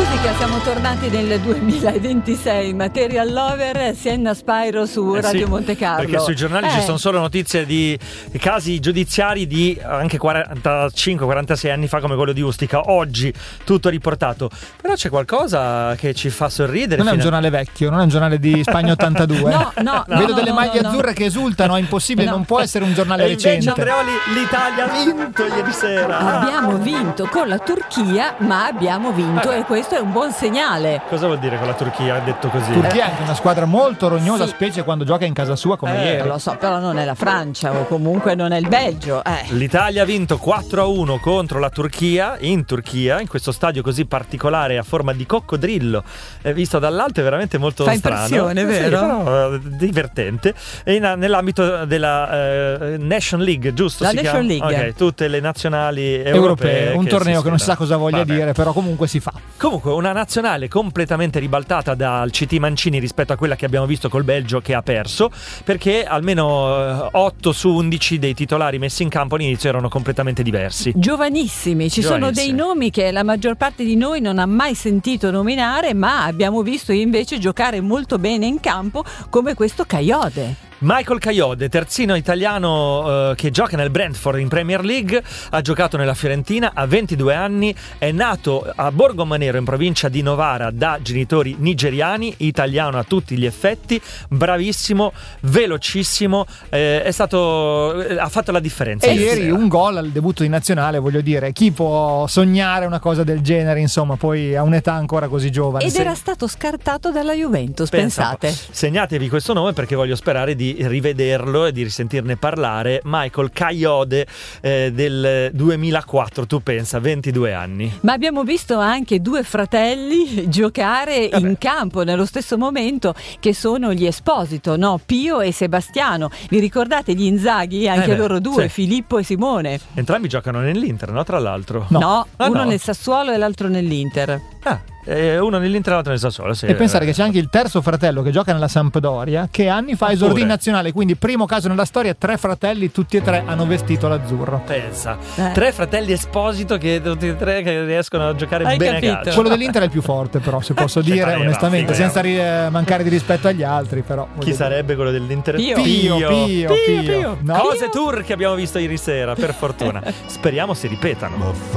musica, siamo tornati nel 2026. Material Lover, Sienna Spyro su Radio Monte Carlo. Perché sui giornali ci sono solo notizie di casi giudiziari di anche 45-46 anni fa, come quello di Ustica. Oggi tutto riportato. Però c'è qualcosa che ci fa sorridere. Non è un giornale vecchio, non è un giornale di Spagna 82. No. Vedo delle maglie azzurre che esultano, è impossibile, non può essere un giornale recente. Andreoli, l'Italia ha vinto ieri sera. Abbiamo vinto con la Turchia, ma abbiamo vinto e questo è un buon segnale. Cosa vuol dire con la Turchia, detto così? Turchia è anche una squadra molto rognosa, specie quando gioca in casa sua come ieri. Lo so, però non è la Francia o comunque non è il Belgio. L'Italia ha vinto 4-1 contro la Turchia, in questo stadio così particolare a forma di coccodrillo, visto dall'alto è veramente molto strano. Fa impressione, vero? Sì, però divertente. E nell'ambito della Nation League, giusto? La Nation League. Ok, tutte le nazionali europee. Un torneo che non si sa cosa voglia dire, però comunque si fa. Comunque una nazionale completamente ribaltata dal CT Mancini rispetto a quella che abbiamo visto col Belgio, che ha perso, perché almeno 8 su 11 dei titolari messi in campo all'inizio erano completamente diversi. Giovanissimi, sono dei nomi che la maggior parte di noi non ha mai sentito nominare, ma abbiamo visto invece giocare molto bene in campo, come questo Kayode. Michael Kayode, terzino italiano che gioca nel Brentford in Premier League, ha giocato nella Fiorentina, ha 22 anni, è nato a Borgomanero in provincia di Novara da genitori nigeriani, italiano a tutti gli effetti, bravissimo, velocissimo, ha fatto la differenza. E ieri un gol al debutto di nazionale, voglio dire, chi può sognare una cosa del genere, insomma, poi a un'età ancora così giovane. Ed era stato scartato dalla Juventus, pensate. Segnatevi questo nome perché voglio sperare di rivederlo e di risentirne parlare. Michael Kayode del 2004, tu pensa, 22 anni. Ma abbiamo visto anche due fratelli giocare in campo nello stesso momento, che sono gli Esposito, no? Pio e Sebastiano. Vi ricordate gli Inzaghi? Anche loro due, Filippo e Simone. Entrambi giocano nell'Inter, no? Tra l'altro. No, uno nel Sassuolo e l'altro nell'Inter. Uno nell'Inter e l'altro nel Sassuolo, sì. E pensare che c'è anche il terzo fratello che gioca nella Sampdoria, che anni fa esordì in nazionale, quindi primo caso nella storia, 3 fratelli, tutti e 3 hanno vestito l'azzurro. Pensa, 3 fratelli Esposito che tutti e 3 che riescono a giocare bene a calcio. Quello dell'Inter è il più forte, però, se posso dire onestamente, senza mancare di rispetto agli altri, però. Chi sarebbe quello dell'Inter? Pio. No? Cose turche abbiamo visto ieri sera, per fortuna. Speriamo si ripetano.